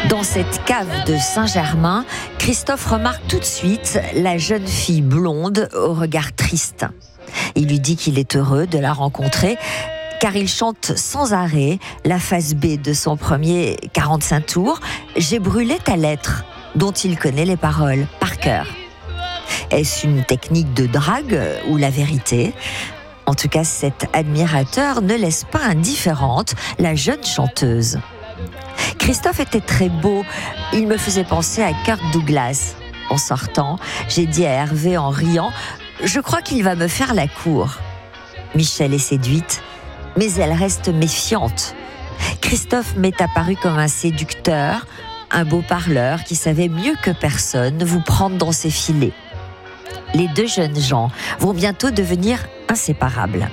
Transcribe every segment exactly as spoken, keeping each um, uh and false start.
Dans cette cave de Saint-Germain, Christophe remarque tout de suite la jeune fille blonde au regard triste. Il lui dit qu'il est heureux de la rencontrer car il chante sans arrêt la phase B de son premier quarante-cinq tours « J'ai brûlé ta lettre » dont il connaît les paroles par cœur. Est-ce une technique de drague ou la vérité ? En tout cas, cet admirateur ne laisse pas indifférente la jeune chanteuse. Christophe était très beau, il me faisait penser à Kirk Douglas. En sortant, j'ai dit à Hervé en riant « Je crois qu'il va me faire la cour ». Michel est séduite, mais elle reste méfiante. Christophe m'est apparu comme un séducteur, un beau parleur qui savait mieux que personne vous prendre dans ses filets. Les deux jeunes gens vont bientôt devenir inséparables.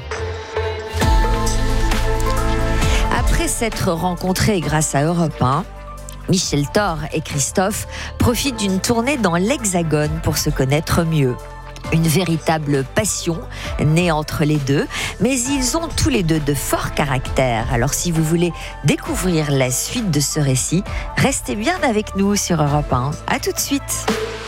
Après s'être rencontrés grâce à Europe un, Michel Thor et Christophe profitent d'une tournée dans l'Hexagone pour se connaître mieux. Une véritable passion née entre les deux, mais ils ont tous les deux de forts caractères. Alors si vous voulez découvrir la suite de ce récit, restez bien avec nous sur Europe un. À tout de suite.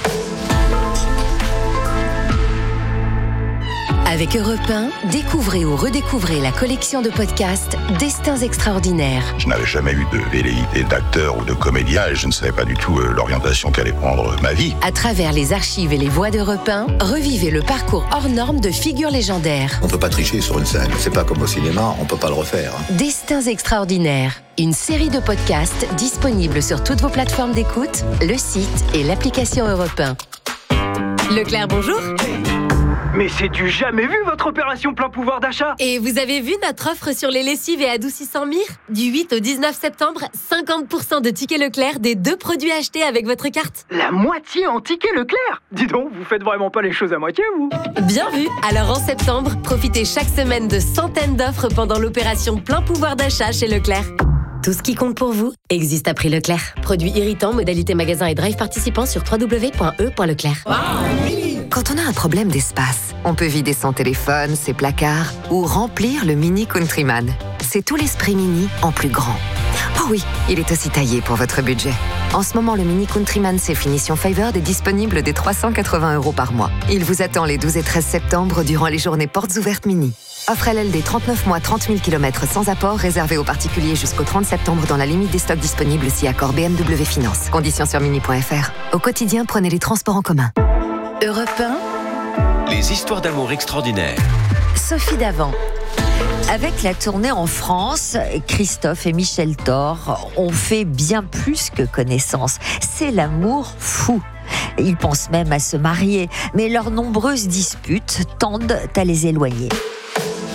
Avec Europe un, découvrez ou redécouvrez la collection de podcasts Destins extraordinaires. Je n'avais jamais eu de velléité d'acteur ou de comédien et je ne savais pas du tout euh, l'orientation qu'allait prendre ma vie. À travers les archives et les voix d'Europe un, revivez le parcours hors norme de figures légendaires. On peut pas tricher sur une scène, c'est pas comme au cinéma, on peut pas le refaire. Destins extraordinaires, une série de podcasts disponibles sur toutes vos plateformes d'écoute, le site et l'application Europe un. Leclerc, bonjour. Mais c'est du jamais vu votre opération plein pouvoir d'achat. Et vous avez vu notre offre sur les lessives et adoucissants Mire ? Du huit au dix-neuf septembre, cinquante pour cent de tickets Leclerc des deux produits achetés avec votre carte. La moitié en tickets Leclerc ? Dis donc, vous faites vraiment pas les choses à moitié, vous ? Bien vu. Alors en septembre, profitez chaque semaine de centaines d'offres pendant l'opération plein pouvoir d'achat chez Leclerc. Tout ce qui compte pour vous existe à prix Leclerc. Produits irritants, modalité magasin et drive participants sur w w w point e point leclerc. Quand on a un problème d'espace, on peut vider son téléphone, ses placards ou remplir le Mini Countryman. C'est tout l'esprit Mini en plus grand. Oh oui, il est aussi taillé pour votre budget. En ce moment, le Mini Countryman C Finition Favored est disponible dès trois cent quatre-vingts euros par mois. Il vous attend les douze et treize septembre durant les journées portes ouvertes Mini. Offre L L D trente-neuf mois, trente mille kilomètres sans apport, réservé aux particuliers jusqu'au trente septembre dans la limite des stocks disponibles si accord B M W Finance. Conditions sur mini point f r. Au quotidien, prenez les transports en commun. Europe un, Les histoires d'amour extraordinaires. Sophie Davant. Avec la tournée en France, Christophe et Michel Thor ont fait bien plus que connaissance. C'est l'amour fou. Ils pensent même à se marier, mais leurs nombreuses disputes tendent à les éloigner.